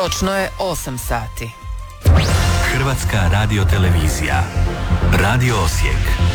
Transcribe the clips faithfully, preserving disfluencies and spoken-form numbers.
Točno je osam sati. Hrvatska radiotelevizija. Radio Osijek.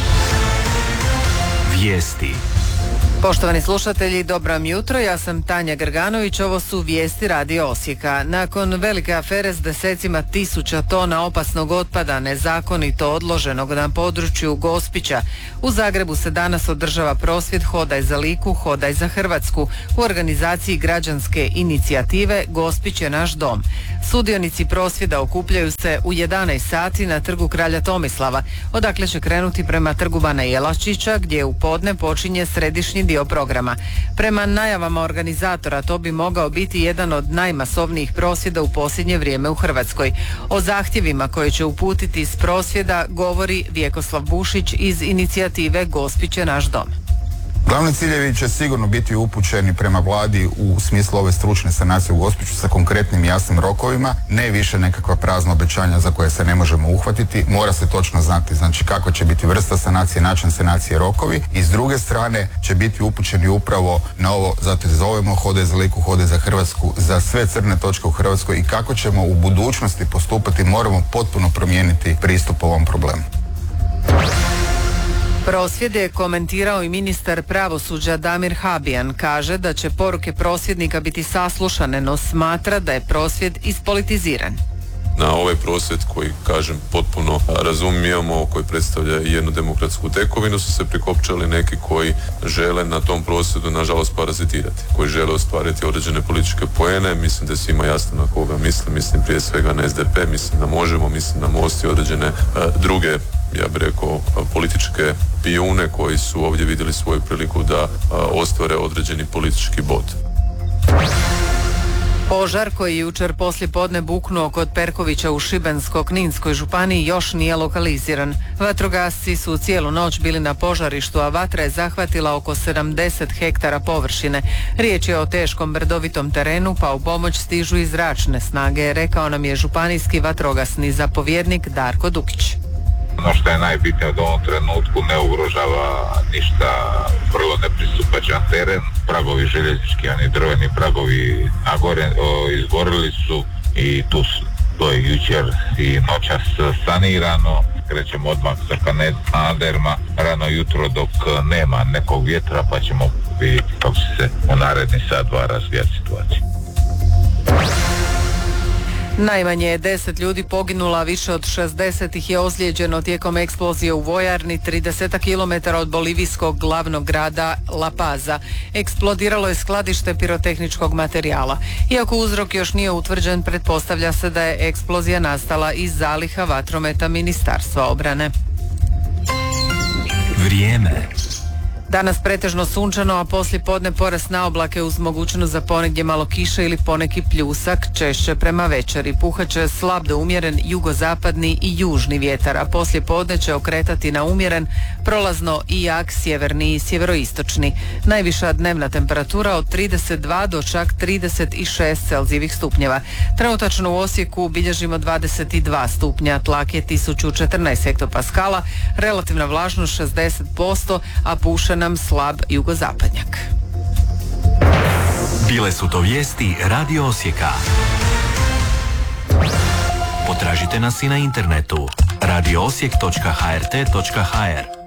Vijesti. Poštovani slušatelji, dobro vam jutro, ja sam Tanja Grganović, ovo su vijesti Radio Osijeka. Nakon velike afere s desecima tisuća tona opasnog otpada nezakonito odloženog na području Gospića, u Zagrebu se danas održava prosvjed Hodaj za Liku, Hodaj za Hrvatsku u organizaciji građanske inicijative Gospić je naš dom. Sudionici prosvjeda okupljaju se u jedanaest sati na trgu Kralja Tomislava, odakle će krenuti prema trgu Bana Jelačića, gdje u podne počinje središnji dio programa. Prema najavama organizatora to bi mogao biti jedan od najmasovnijih prosvjeda u posljednje vrijeme u Hrvatskoj. O zahtjevima koje će uputiti iz prosvjeda govori Vjekoslav Bušić iz inicijative Gospić je naš dom. Glavni ciljevi će sigurno biti upućeni prema vladi u smislu ove stručne sanacije u Gospiću sa konkretnim jasnim rokovima, ne više nekakva prazna obećanja za koje se ne možemo uhvatiti. Mora se točno znati, znači kako će biti vrsta sanacije, način sanacije, rokovi, i s druge strane će biti upućeni upravo na ovo, zato zovemo Hodaj za Liku, Hodaj za Hrvatsku, za sve crne točke u Hrvatskoj i kako ćemo u budućnosti postupati. Moramo potpuno promijeniti pristup ovom problemu. Prosvjed je komentirao i ministar pravosuđa Damir Habijan. Kaže da će poruke prosvjednika biti saslušane, no smatra da je prosvjed ispolitiziran. Na ovaj prosvjed koji, kažem, potpuno razumijemo, koji predstavlja jednu demokratsku tekovinu, su se prikopčali neki koji žele na tom prosvjedu, nažalost, parazitirati, koji žele ostvariti određene političke poene. Mislim da je svima jasno na koga mislim, mislim prije svega na S D P, mislim da Možemo, mislim na Most i određene uh, druge, ja bih rekao, političke pijune koji su ovdje vidjeli svoju priliku da uh, ostvare određeni politički bod. Požar koji je jučer poslije podne buknuo kod Perkovića u Šibensko-kninskoj županiji još nije lokaliziran. Vatrogasci su cijelu noć bili na požarištu, a vatra je zahvatila oko sedamdeset hektara površine. Riječ je o teškom brdovitom terenu, pa u pomoć stižu i zračne snage, rekao nam je županijski vatrogasni zapovjednik Darko Dukić. Ono što je najbitnije od ovom trenutku, ne ugrožava ništa, vrlo nepristupačan teren. Pragovi željeznički, ani drveni pragovi nagore, o, izgorili su i tu su, to je jučer i noćas sanirano. Krećemo odmah sa kanaderima rano jutro dok nema nekog vjetra, pa ćemo vidjeti kako će se u naredni sat dva razvijati situacija. Najmanje je deset ljudi poginula, više od šezdeset ih je ozlijeđeno tijekom eksplozije u vojarni trideset kilometara od bolivijskog glavnog grada La Paza. Eksplodiralo je skladište pirotehničkog materijala. Iako uzrok još nije utvrđen, pretpostavlja se da je eksplozija nastala iz zaliha vatrometa Ministarstva obrane. Vrijeme. Danas pretežno sunčano, a poslije podne porast na oblake uz mogućnost za ponegdje malo kiše ili poneki pljusak, češće prema večeri. Puhaće slab do umjeren jugozapadni i južni vjetar, a poslije podne će okretati na umjeren, prolazno i jak sjeverni i sjeveroistočni. Najviša dnevna temperatura od trideset dva do čak trideset šest Celzijevih stupnjeva. Trenutačno u Osijeku bilježimo dvadeset dva stupnja, tlak je tisuću četrnaest hektopaskala, relativna vlažnost šezdeset posto, a puše nam slab jugozapadnjak. Bile su to vijesti Radio Osijeka. Potražite nas i na internetu radio osijek točka h r t točka h r.